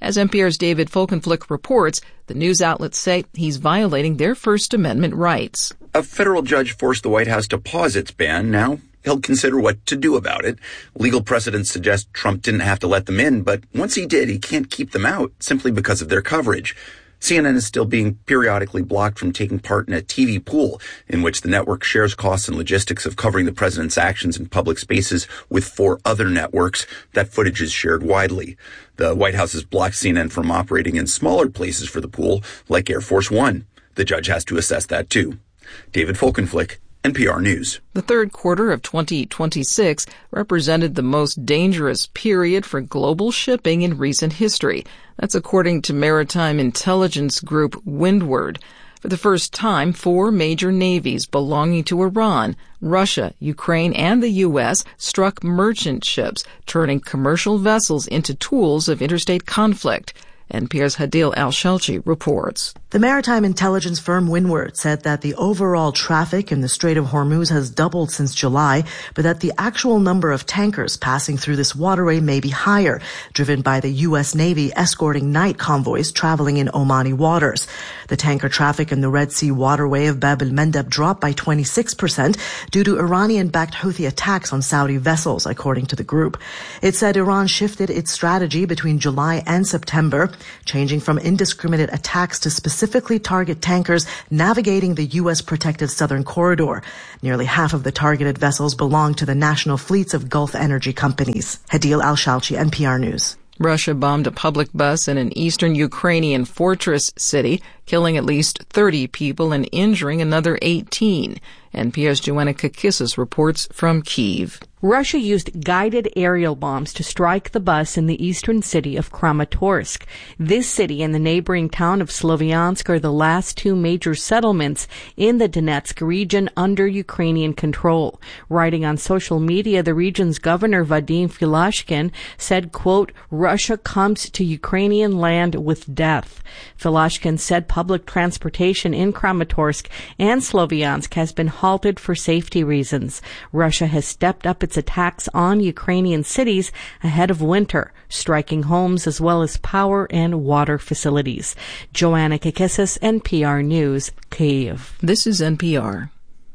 As N P R's David Folkenflik reports, the news outlets say he's violating their First Amendment rights.
A federal judge forced the White House to pause its ban. Now he'll consider what to do about it. Legal precedents suggest Trump didn't have to let them in, but once he did, he can't keep them out simply because of their coverage. C N N is still being periodically blocked from taking part in a T V pool in which the network shares costs and logistics of covering the president's actions in public spaces with four other networks. That footage is shared widely. The White House has blocked C N N from operating in smaller places for the pool, like Air Force One. The judge has to assess that too. David Folkenflik, N P R News.
The third quarter of twenty twenty-six represented the most dangerous period for global shipping in recent history. That's according to maritime intelligence group Windward. For the first time, four major navies belonging to Iran, Russia, Ukraine, and the U S struck merchant ships, turning commercial vessels into tools of interstate conflict. N P R's Hadil Al-Shalchi reports.
The maritime intelligence firm Windward said that the overall traffic in the Strait of Hormuz has doubled since July, but that the actual number of tankers passing through this waterway may be higher, driven by the U S Navy escorting night convoys traveling in Omani waters. The tanker traffic in the Red Sea waterway of Bab el-Mandeb dropped by twenty-six percent due to Iranian-backed Houthi attacks on Saudi vessels, according to the group. It said Iran shifted its strategy between July and September, changing from indiscriminate attacks to specifically target tankers navigating the U S protected southern corridor. Nearly half of the targeted vessels belong to the national fleets of Gulf energy companies. Hadil Al-Shalchi, N P R News.
Russia bombed a public bus in an eastern Ukrainian fortress city, killing at least thirty people and injuring another eighteen. N P R's Joanna Kakissis reports from Kyiv.
Russia used guided aerial bombs to strike the bus in the eastern city of Kramatorsk. This city and the neighboring town of Sloviansk are the last two major settlements in the Donetsk region under Ukrainian control. Writing on social media, the region's governor Vadim Filashkin said, quote, "Russia comes to Ukrainian land with death." Filashkin said public transportation in Kramatorsk and Sloviansk has been halted for safety reasons. Russia has stepped up its attacks on Ukrainian cities ahead of winter, striking homes as well as power and water facilities. Joanna Kakissis, N P R News, Kyiv.
This is N P R.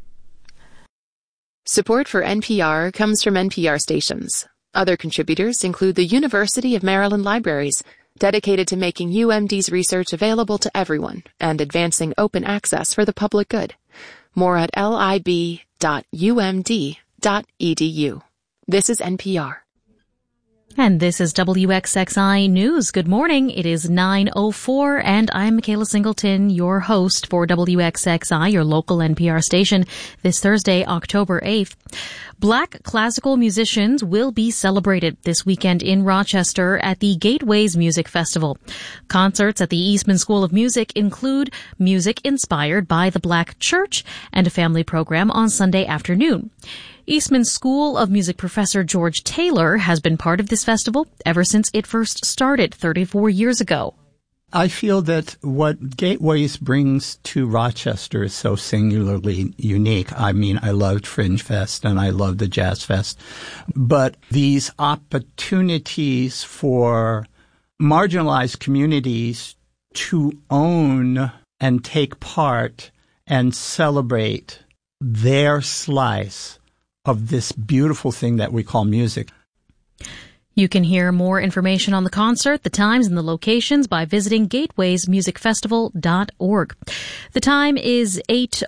Support for N P R comes from N P R stations. Other contributors include the University of Maryland Libraries, dedicated to making U M D's research available to everyone and advancing open access for the public good. More at lib dot u m d dot e d u. This is N P R.
And this is W X X I News. Good morning. It is nine oh four, and I'm Michaela Singleton, your host for W X X I, your local N P R station, this Thursday, October eighth. Black classical musicians will be celebrated this weekend in Rochester at the Gateways Music Festival. Concerts at the Eastman School of Music include music inspired by the Black Church and a family program on Sunday afternoon. Eastman School of Music professor George Taylor has been part of this festival ever since it first started thirty-four years ago.
I feel that what Gateways brings to Rochester is so singularly unique. I mean, I loved Fringe Fest and I loved the Jazz Fest, but these opportunities for marginalized communities to own and take part and celebrate their slice of this beautiful thing that we call music.
You can hear more information on the concert, the times, and the locations by visiting gateways music festival dot org. The time is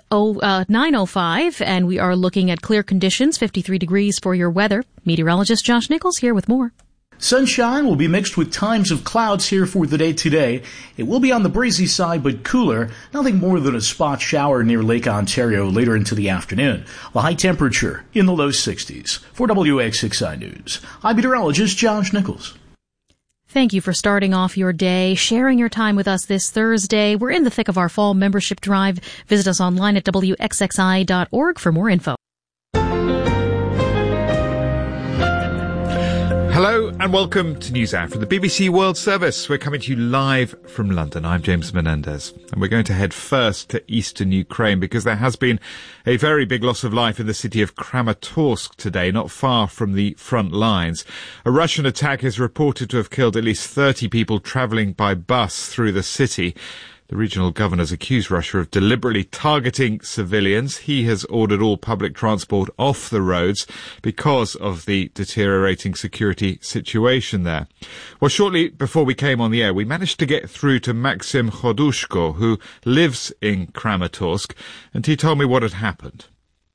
nine oh five, and we are looking at clear conditions, fifty-three degrees for your weather. Meteorologist Josh Nichols here with more.
Sunshine will be mixed with times of clouds here for the day today. It will be on the breezy side, but cooler. Nothing more than a spot shower near Lake Ontario later into the afternoon. The high temperature in the low sixties. For W X X I News, I'm meteorologist Josh Nichols.
Thank you for starting off your day, sharing your time with us this Thursday. We're in the thick of our fall membership drive. Visit us online at W X X I dot org for more info.
Hello and welcome to NewsHour from the B B C World Service. We're coming to you live from London. I'm James Menendez, and we're going to head first to eastern Ukraine because there has been a very big loss of life in the city of Kramatorsk today, not far from the front lines. A Russian attack is reported to have killed at least thirty people travelling by bus through the city. The regional governors accuse Russia of deliberately targeting civilians. He has ordered all public transport off the roads because of the deteriorating security situation there. Well, shortly before we came on the air, we managed to get through to Maxim Khodushko, who lives in Kramatorsk, and he told me what had happened.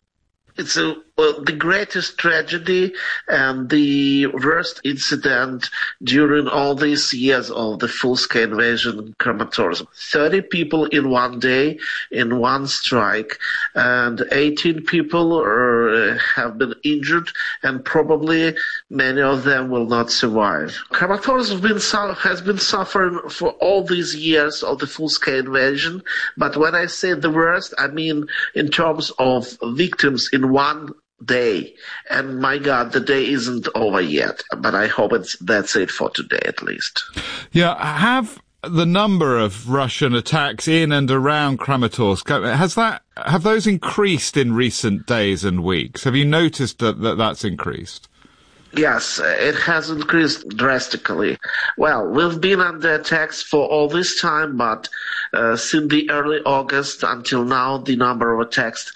It's a, well, the greatest tragedy and the worst incident during all these years of the full-scale invasion in Kramatorsk. thirty people in one day, in one strike, and eighteen people are, have been injured, and probably many of them will not survive. Kramatorsk has been, has been suffering for all these years of the full-scale invasion, but when I say the worst, I mean in terms of victims in one day. And my God, the day isn't over yet. But I hope it's that's it for today, at least.
Yeah, have the number of Russian attacks in and around Kramatorsk, has that have those increased in recent days and weeks? Have you noticed that, that that's increased?
Yes, it has increased drastically. Well, we've been under attacks for all this time, but uh, since the early August until now, the number of attacks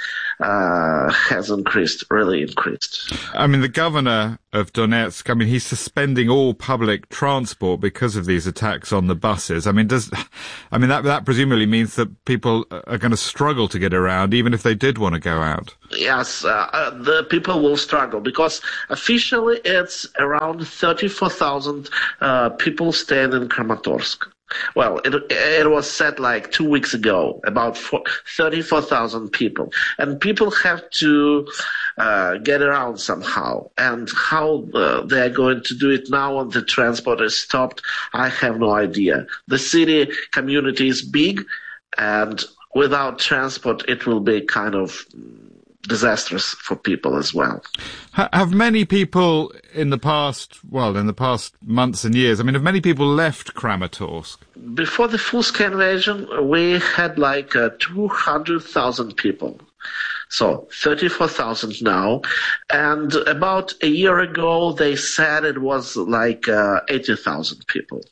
uh, has increased, really increased.
I mean, the governor of Donetsk, I mean, he's suspending all public transport because of these attacks on the buses. I mean, does, I mean, that, that presumably means that people are going to struggle to get around, even if they did want to go out.
Yes, uh, uh, the people will struggle because officially it's around thirty-four thousand uh, people staying in Kramatorsk. Well, it, it was said like two weeks ago, about thirty-four thousand people. And people have to uh, get around somehow. And how uh, they're going to do it now when the transport is stopped, I have no idea. The city community is big, and without transport, it will be kind of disastrous for people as well.
Have many people in the past, well, in the past months and years, I mean, have many people left Kramatorsk?
Before the full-scale invasion, we had like uh, two hundred thousand people. So thirty-four thousand now. And about a year ago, they said it was like uh, eighty thousand people.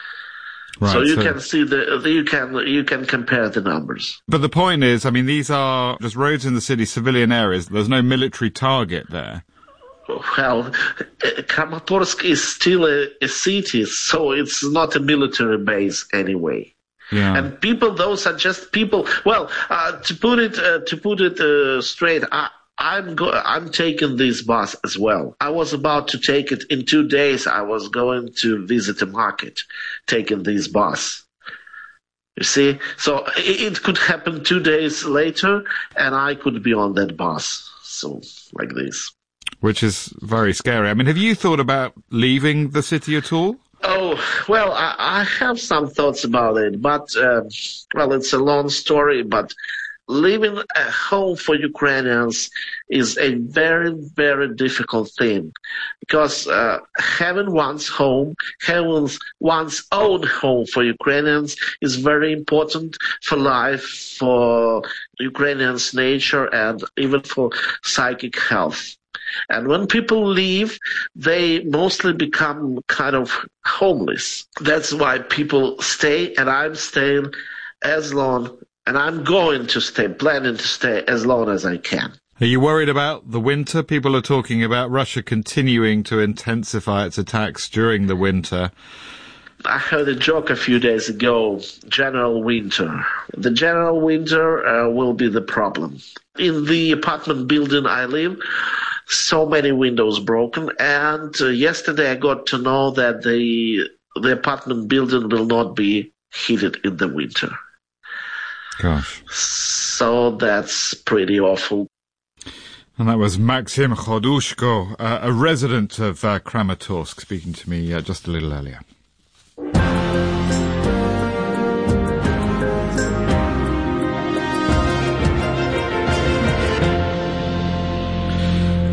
Right, so you so can see the, you can, you can compare the numbers.
But the point is, I mean, these are just roads in the city, civilian areas. There's no military target there.
Well, Kramatorsk is still a, a city, so it's not a military base anyway.
Yeah.
And people, those are just people. Well, uh, to put it, uh, to put it uh, straight, I, I'm go- I'm taking this bus as well. I was about to take it in two days. I was going to visit a market, taking this bus. You see? So it, it could happen two days later, and I could be on that bus. So, like this.
Which is very scary. I mean, have you thought about leaving the city at all?
Oh, well, I, I have some thoughts about it, but, uh, well, it's a long story, but living a home for Ukrainians is a very, very difficult thing because uh, having one's home, having one's own home for Ukrainians is very important for life, for Ukrainians' nature, and even for psychic health. And when people leave, they mostly become kind of homeless. That's why people stay, and I'm staying as long And I'm going to stay, planning to stay as long as I can.
Are you worried about the winter? People are talking about Russia continuing to intensify its attacks during the winter.
I heard a joke a few days ago, general winter. The general winter uh, will be the problem. In the apartment building I live, so many windows broken, and uh, yesterday I got to know that the the apartment building will not be heated in the winter.
Gosh.
So that's pretty awful.
And that was Maxim Khodushko, uh, a resident of uh, Kramatorsk, speaking to me uh, just a little earlier.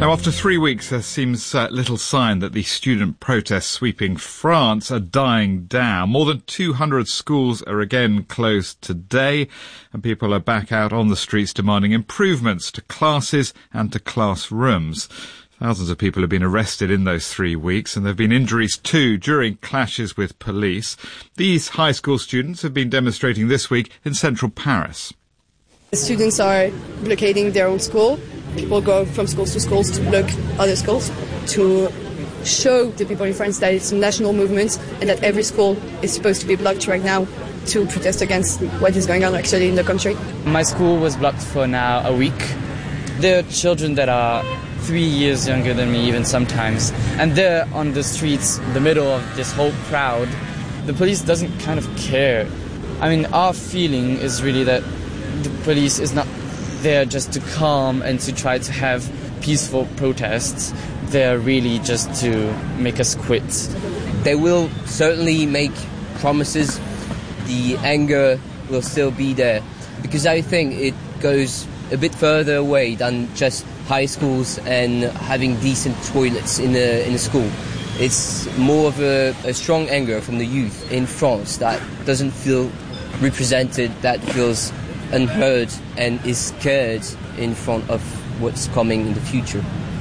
Now, after three weeks, there seems uh, little sign that the student protests sweeping France are dying down. More than two hundred schools are again closed today, and people are back out on the streets demanding improvements to classes and to classrooms. Thousands of people have been arrested in those three weeks, and there have been injuries too during clashes with police. These high school students have been demonstrating this week in central Paris.
The students are blockading their own school. People go from schools to schools to block other schools, to show the people in France that it's a national movement and that every school is supposed to be blocked right now to protest against what is going on actually in the country.
My school was blocked for now a week. There are children that are three years younger than me even sometimes, and they're on the streets, the middle of this whole crowd. The police doesn't kind of care. I mean, our feeling is really that the police is not there just to calm and to try to have peaceful protests. They're really just to make us quit.
They will certainly make promises. The anger will still be there, because I think it goes a bit further away than just high schools and having decent toilets in a, in a school. It's more of a, a strong anger from the youth in France that doesn't feel represented, that feels unheard and is scared in front of what's coming in the future.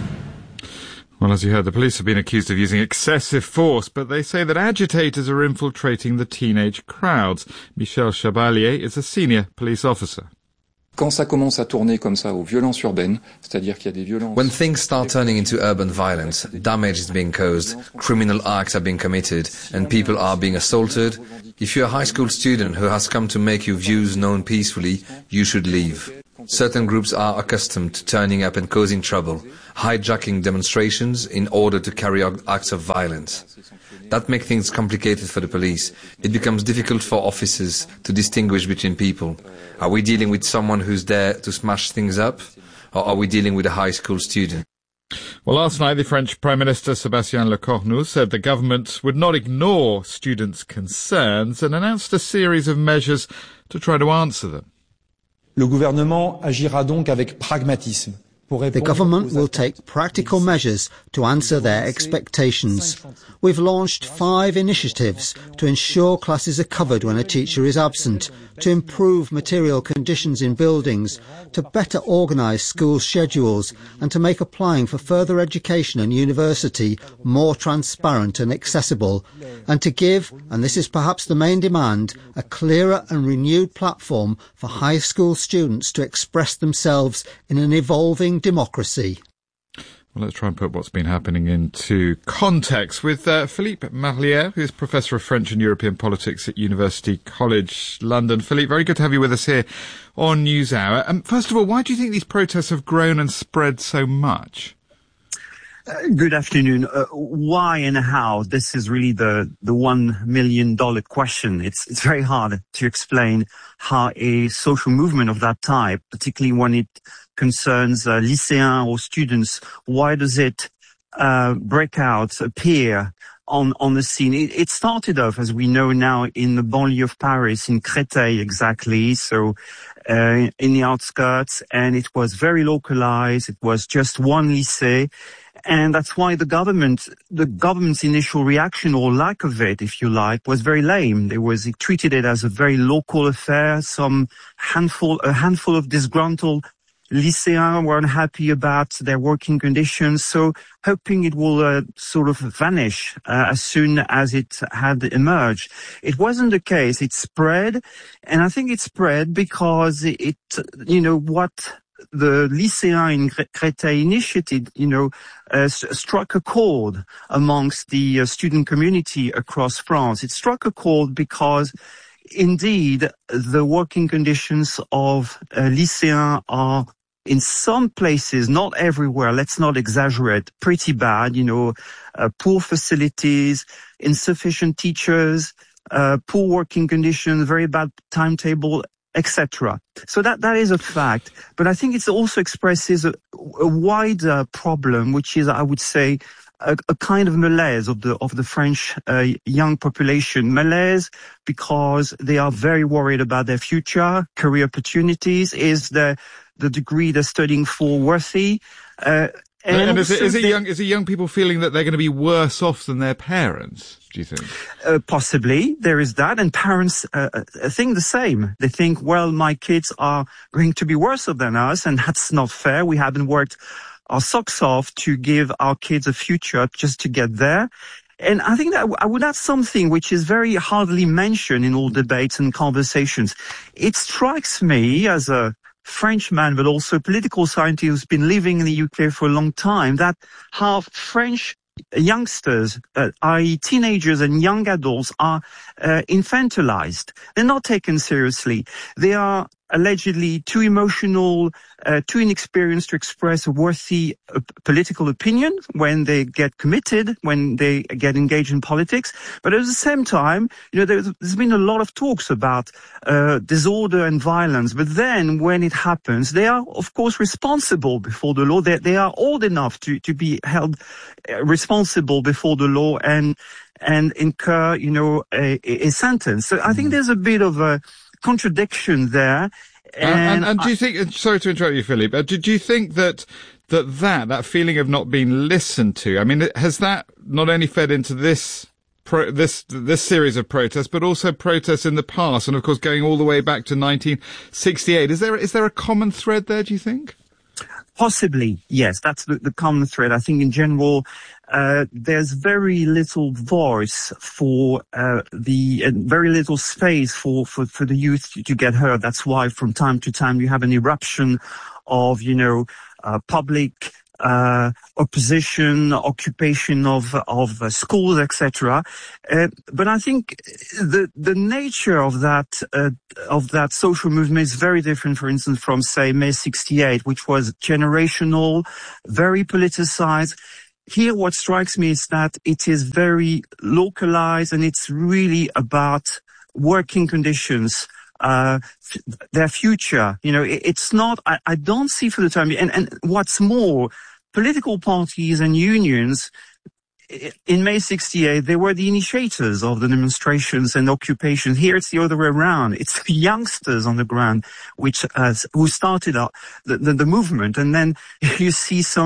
Well, as you heard, the police have been accused of using excessive force, but they say that agitators are infiltrating the teenage crowds. Michel Chabalier is a senior police officer.
Quand ça commence à tourner comme ça aux violences urbaines, c'est-à-dire qu'il y a des violences...
When things start turning into urban violence, damage is being caused, criminal acts are being committed, and people are being assaulted, if you're a high school student who has come to make your views known peacefully, you should leave. Certain groups are accustomed to turning up and causing trouble, hijacking demonstrations in order to carry out acts of violence. That makes things complicated for the police. It becomes difficult for officers to distinguish between people. Are we dealing with someone who's there to smash things up, or are we dealing with a high school student?
Well, last night the French Prime Minister Sébastien Lecornu said the government would not ignore students' concerns and announced a series of measures to try to answer them.
Le gouvernement agira donc avec pragmatisme.
The government will take practical measures to answer their expectations. We've launched five initiatives to ensure classes are covered when a teacher is absent, to improve material conditions in buildings, to better organise school schedules, and to make applying for further education and university more transparent and accessible, and to give, and this is perhaps the main demand, a clearer and renewed platform for high school students to express themselves in an evolving democracy.
Well, let's try and put what's been happening into context with uh, Philippe Marlière, who's Professor of French and European Politics at University College London. Philippe, very good to have you with us here on NewsHour. Um, first of all, why do you think these protests have grown and spread so much?
Uh, good afternoon. Uh, why and how? This is really the, the one million dollar question. It's, it's very hard to explain how a social movement of that type, particularly when it concerns uh, lycéens or students, why does it uh, break out, appear on, on the scene? It, it started off, as we know now, in the banlieue of Paris, in Créteil exactly, so uh, in the outskirts, and it was very localized. It was just one lycée. And that's why the government, the government's initial reaction, or lack of it, if you like, was very lame. It was, it treated it as a very local affair. Some handful, a handful of disgruntled lycéens were unhappy about their working conditions, so hoping it will uh, sort of vanish uh, as soon as it had emerged. It wasn't the case. It spread, and I think it spread because it, you know, what the lycéens in Créteil initiated, you know, uh, struck a chord amongst the uh, student community across France. It struck a chord because, indeed, the working conditions of uh, lycéens are, in some places, not everywhere, let's not exaggerate, pretty bad, you know, uh, poor facilities, insufficient teachers, uh, poor working conditions, very bad timetable, et cetera. So that, that is a fact. But I think it also expresses a, a wider problem, which is, I would say, a, a kind of malaise of the, of the French uh, young population. Malaise because they are very worried about their future, career opportunities. Is the, the degree they're studying for worthy? Uh,
And, and is, it, is it young? Is it young people feeling that they're going to be worse off than their parents? Do you think?
Uh, possibly there is that, and parents uh, think the same. They think, well, my kids are going to be worse off than us, and that's not fair. We haven't worked our socks off to give our kids a future just to get there. And I think that I would add something which is very hardly mentioned in all debates and conversations. It strikes me as a Frenchman, but also a political scientist who's been living in the U K for a long time, that how French youngsters, uh, that is teenagers and young adults, are uh, infantilized. They're not taken seriously. They are allegedly too emotional, uh, too inexperienced to express a worthy uh, political opinion when they get committed, when they get engaged in politics. But at the same time, you know, there's, there's been a lot of talks about uh, disorder and violence. But then when it happens, they are, of course, responsible before the law. They, they are old enough to, to be held uh, responsible before the law and and incur, you know, a, a sentence. So I think there's a bit of a contradiction there.
And, and, and do you think, sorry to interrupt you, Philippe, but did you think that, that that, that feeling of not being listened to, I mean, has that not only fed into this, pro, this, this series of protests, but also protests in the past, and of course going all the way back to nineteen sixty-eight? Is there, is there a common thread there, do you think?
Possibly, yes. That's the, the common thread. I think in general, uh, there's very little voice for, uh, the, uh, very little space for, for, for the youth to, to get heard. That's why from time to time you have an eruption of, you know, uh, public, uh, opposition, occupation of, of uh, schools, et cetera. Uh, but I think the, the nature of that, uh, of that social movement is very different, for instance, from, say, May sixty-eight, which was generational, very politicized. Here, what strikes me is that it is very localized, and it's really about working conditions, uh, f- their future. You know, it, it's not, I, I don't see for the time, and, and what's more, political parties and unions, in May sixty-eight, they were the initiators of the demonstrations and occupation. Here it's the other way around. It's the youngsters on the ground which, uh, who started up the, the, the movement. And then you see some